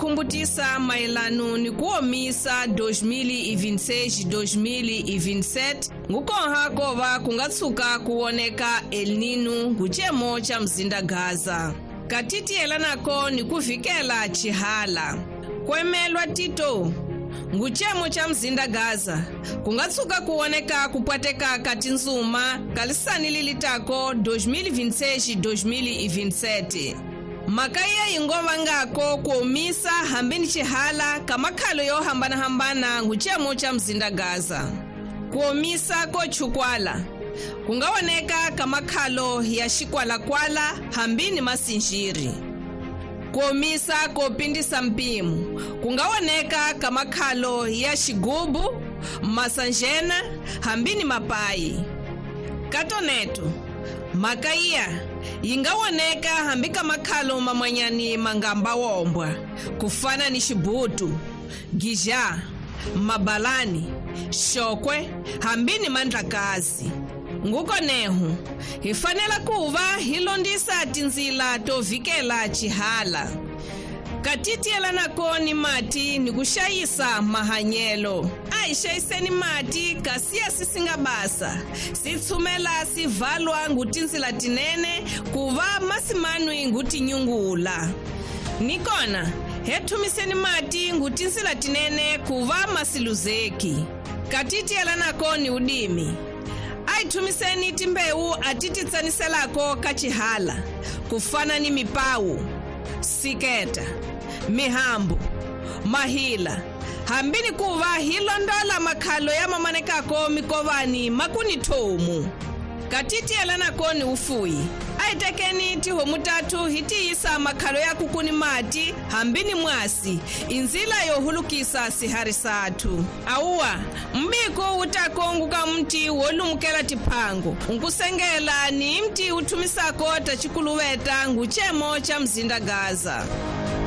kumbutisa maelano ni kuomisa 2026-2027 ngukonha kova kungatsuka kuoneka El Nino nguchemo cha mzinda Gaza. Katitielanako ni kuvikela chihala. Kwemelwa tito nguchemo cha mzinda Gaza kungatsuka kuoneka kupwateka kati nzuma kalisani lilitako 2026-2027. Makaya ingova ngako kuomisa hambini chihala kamakhalo yo hambana nguchemo cha mzinda Gaza. Kuomisa ko chukwala kungaoneka kamakhalo ya shikwala-kwala hambini masinjiri. Kuomisa kopindisa mpimu kungaoneka kamakhalo ya shigubu masanjena hambini mapayi. Katoneto makaya ingawoneka hambika makhalo mamwanyani mangamba wombwa kufana ni shibutu, gija, mabalani, shokwe hambini mandlakazi. Ngukonehu hifanela kuva hilondisa tinzila tovikela chihala. Katitielanako ni mati ni kushayisa mahanyelo. Aishayiseni mati kasiya sisingabasa. Sitsumela sivalwa ngutinzila tinene kuva masimanwi ngutinyungula. Nikona hetumiseni mati ngutinzila tinene kuva masiluzeki. Katitielanako ni udimi. Aitumiseni timbeu atititsaniselako kachihala kufana ni mipawu, siketa, mihambu, mahila hambini kuva hilondola makhalo ya mamanekako mikovani makuni tomu. Katitielanako ni ufuyi. Aitekeni tiho mutatu hitiyisa makhalo ya kukuni mati hambini mwasi inzila yohulukisa sihari satu. Auwa mbiko utakonguka mti wolumukela tipango nkusengela ni mti utumisako tachikuluweta nguchemo cha mzinda Gaza.